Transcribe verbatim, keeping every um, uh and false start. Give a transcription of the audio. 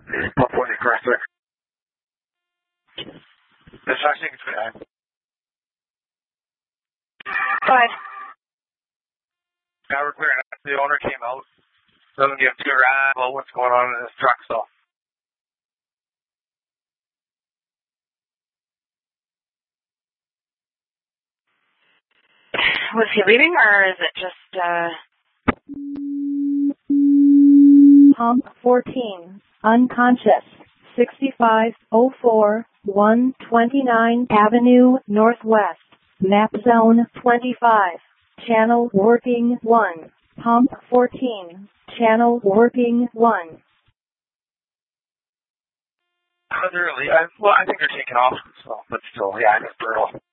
one forty, correct, sir. This actually is good. Five. Now we're clear. The owner came out. Doesn't give two rats about what's going on in his truck, so. Was he leaving, or is it just, uh... Pump fourteen, unconscious, sixty-five oh four, one twenty-nine Avenue Northwest, map zone twenty-five, channel working one, pump fourteen, channel working one. Not really. I, well, I think they're taking off, so, but still, yeah, it's brutal.